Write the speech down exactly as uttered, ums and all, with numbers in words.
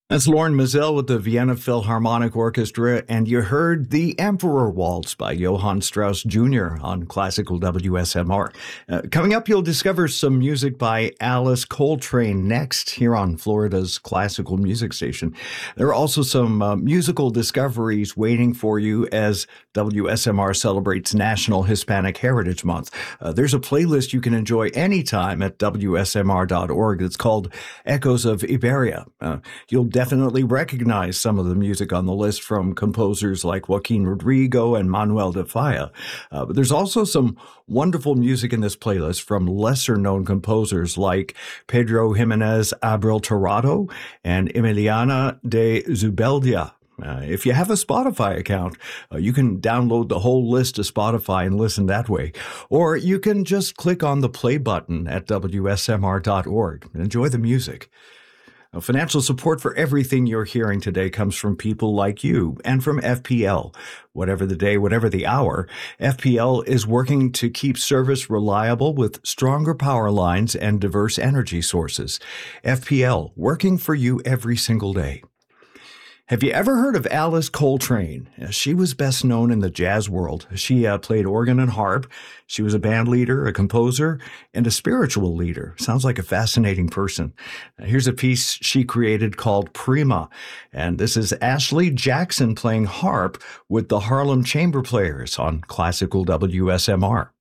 That's Lauren Mazel with the Vienna Philharmonic Orchestra, and you heard The Emperor Waltz by Johann Strauss Junior on Classical W S M R. Uh, coming up, you'll discover some music by Alice Coltrane next here on Florida's classical music station. There are also some uh, musical discoveries waiting for you as W S M R celebrates National Hispanic Heritage Month. Uh, there's a playlist you can enjoy anytime at W S M R dot org. It's called Echoes of Iberia. Uh, you'll definitely recognize some of the music on the list from composers like Joaquin Rodrigo and Manuel de Falla. Uh, but there's also some wonderful music in this playlist from lesser-known composers like Pedro Jimenez Abril Tirado and Emiliana de Zubeldia. Uh, if you have a Spotify account, uh, you can download the whole list to Spotify and listen that way. Or you can just click on the play button at W S M R dot org and enjoy the music. Now, financial support for everything you're hearing today comes from people like you and from F P L. Whatever the day, whatever the hour, F P L is working to keep service reliable with stronger power lines and diverse energy sources. F P L, working for you every single day. Have you ever heard of Alice Coltrane? She was best known in the jazz world. She uh, played organ and harp. She was a band leader, a composer, and a spiritual leader. Sounds like a fascinating person. Here's a piece she created called Prima. And this is Ashley Jackson playing harp with the Harlem Chamber Players on Classical W S M R.